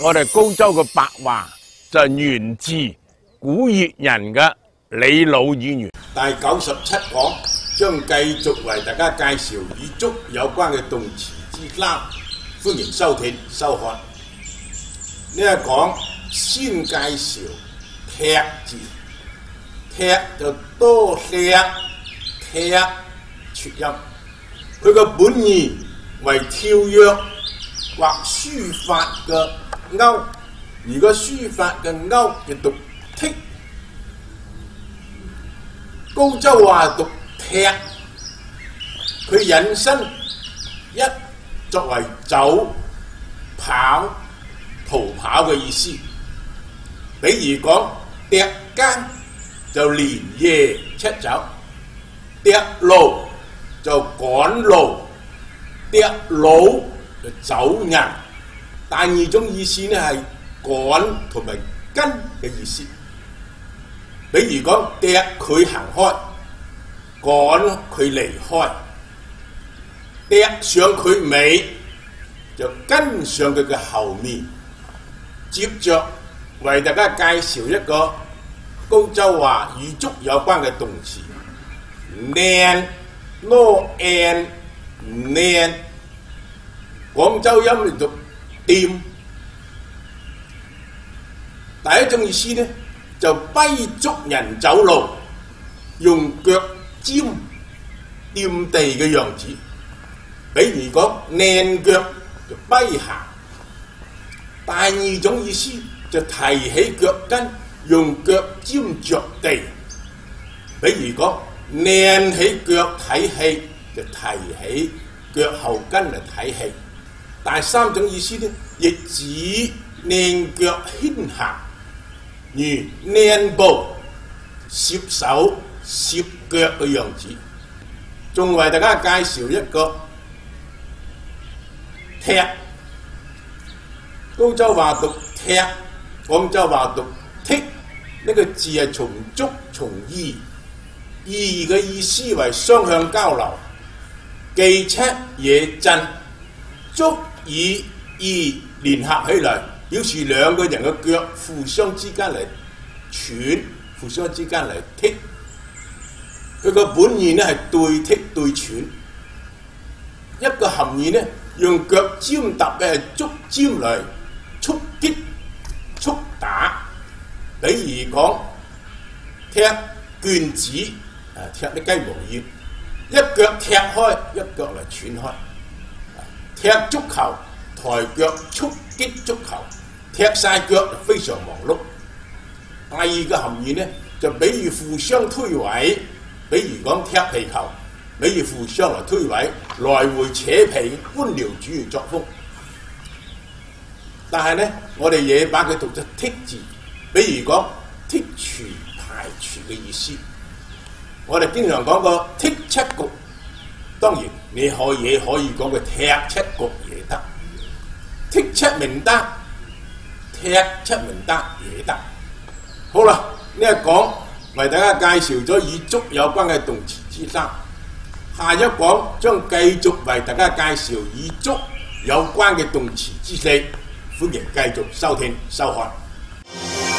我哋高州嘅白話就係源自古越人嘅李老語言。 第97講將繼續為大家介紹與足有關嘅動詞之三，歡迎收聽收看。呢一講先介紹踢字，踢就多踢，踢撮音。佢個本意為跳躍或書法嘅勾，如果書法嘅勾就讀剔，高州話讀踢。佢引申一作為走、跑、逃跑嘅意思。比如講趯更就連夜出走，趯路就趕路，趯路就走人。第二種意思呢係趕同埋跟嘅意思。比如講趯佢行開，趕佢離開，趯上佢尾就跟上佢嘅後面。接着為大家介紹一個高州話與足有關嘅動詞，躡、攞、n、躡，廣州音嚟讀掂。第一種意思呢，就逼足人走路，用腳尖掂地嘅樣子。比如講躡腳就跛行。第二種意思就提起腳跟，用腳尖着地。比如講躡起腳睇戲，就提起腳後跟嚟睇戲。第三種意思呢，亦指躡腳牽行，如躡步、攝手、攝腳嘅樣子。仲為大家介紹一個踢，高州話讀踢，廣州話讀剔。呢個字係從足從意，意嘅意思為雙向交流，既尺也震，足以意聯合起來，表示兩個人嘅腳互相之間嚟喘，互相之間嚟剔。佢個本意呢係對剔對喘。一個含義呢，用腳尖踏嘅係足尖嚟觸擊、觸打。比如講踢橛子，踢啲雞毛葉，一腳踢開，一腳嚟踹開。踢足球，抬腳觸擊足球，踢晒腳非常忙碌。第二個含義呢，就比如互相推諉，比如講踢皮球，比如互相嚟推諉，來回扯皮，官僚主義作風。但係呢，我哋也把佢讀作剔字，比如講剔除、排除嘅意思。我哋經常講個剔七局，當然你可以講個踢七局也得，剔七名單，踢七名單也得。好啦，呢一講為大家介紹咗與足有關嘅動詞之三，下一講將繼續為大家介紹與足有關嘅動詞之四，歡迎繼續收聽收看。